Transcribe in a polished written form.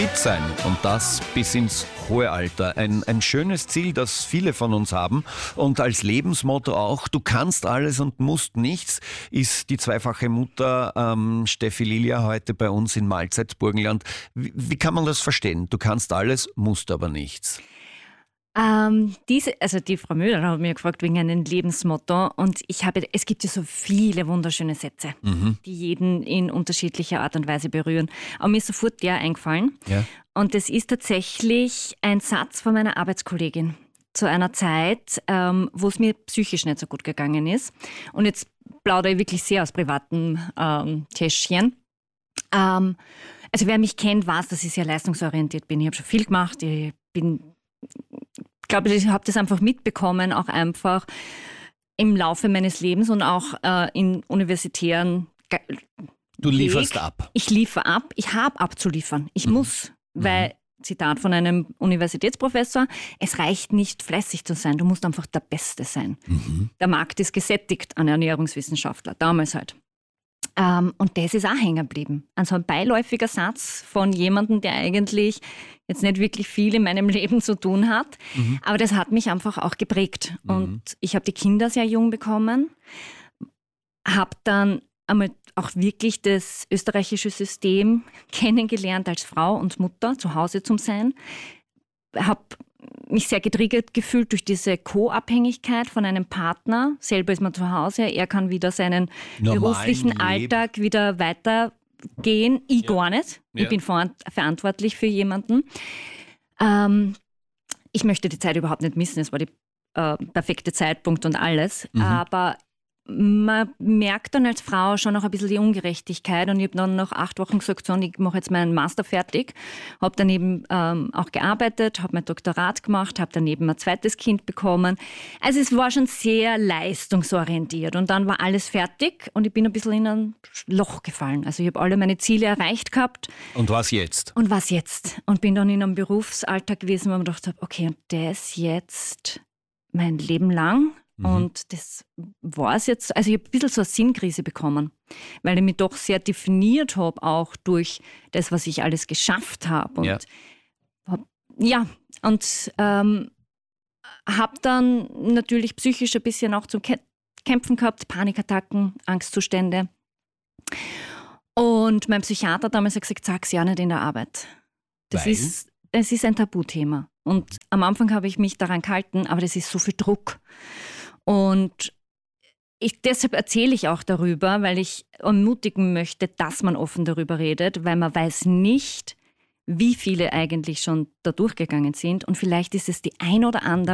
Fit sein und das bis ins hohe Alter. Ein schönes Ziel, das viele von uns haben und als Lebensmotto auch, du kannst alles und musst nichts, ist die zweifache Mutter Steffi Lilia heute bei uns in Mahlzeit Burgenland. Wie kann man das verstehen? Du kannst alles, musst aber nichts. Die Frau Müller hat mir gefragt wegen einem Lebensmotto und es gibt ja so viele wunderschöne Sätze, die jeden in unterschiedlicher Art und Weise berühren. Aber mir ist sofort der eingefallen. Ja. Und das ist tatsächlich ein Satz von meiner Arbeitskollegin zu einer Zeit, wo es mir psychisch nicht so gut gegangen ist. Und jetzt plaudere ich wirklich sehr aus privaten Täschchen. Also wer mich kennt, weiß, dass ich sehr leistungsorientiert bin. Ich habe schon viel gemacht, ich glaube, ich habe das einfach mitbekommen, auch einfach im Laufe meines Lebens und auch in universitären Du lieferst Weg. ab. Ich liefere ab, ich habe abzuliefern. Ich muss, weil, Zitat von einem Universitätsprofessor, es reicht nicht fleißig zu sein, du musst einfach der Beste sein. Der Markt ist gesättigt an Ernährungswissenschaftler, damals halt. Und das ist auch hängen geblieben. Also ein beiläufiger Satz von jemandem, der eigentlich jetzt nicht wirklich viel in meinem Leben zu tun hat. Aber das hat mich einfach auch geprägt. Und ich habe die Kinder sehr jung bekommen, habe dann einmal auch wirklich das österreichische System kennengelernt als Frau und Mutter, zu Hause zu sein. Habe mich sehr getriggert gefühlt durch diese Co-Abhängigkeit von einem Partner. Selber ist man zu Hause, er kann wieder seinen beruflichen Alltag wieder weitergehen. Ich gar nicht. Ja. Ich bin verantwortlich für jemanden. Ich möchte die Zeit überhaupt nicht missen. Es war der perfekte Zeitpunkt und alles. Aber man merkt dann als Frau schon noch ein bisschen die Ungerechtigkeit und ich habe dann nach 8 Wochen gesagt, so, ich mache jetzt meinen Master fertig, habe daneben auch gearbeitet, habe mein Doktorat gemacht, habe daneben ein zweites Kind bekommen. Also es war schon sehr leistungsorientiert und dann war alles fertig und ich bin ein bisschen in ein Loch gefallen. Also ich habe alle meine Ziele erreicht gehabt. Und was jetzt? Und was jetzt? Und bin dann in einem Berufsalltag gewesen, wo man gedacht habe, okay, und das jetzt mein Leben lang. Und das war es jetzt, also ich habe ein bisschen so eine Sinnkrise bekommen, weil ich mich doch sehr definiert habe, auch durch das, was ich alles geschafft habe. Und habe dann natürlich psychisch ein bisschen auch zum Kämpfen gehabt, Panikattacken, Angstzustände. Und mein Psychiater damals hat gesagt, sag's ja nicht in der Arbeit. Es ist ein Tabuthema. Und am Anfang habe ich mich daran gehalten, aber das ist so viel Druck. Und deshalb erzähle ich auch darüber, weil ich ermutigen möchte, dass man offen darüber redet, weil man weiß nicht, wie viele eigentlich schon da durchgegangen sind. Und vielleicht ist es die ein oder andere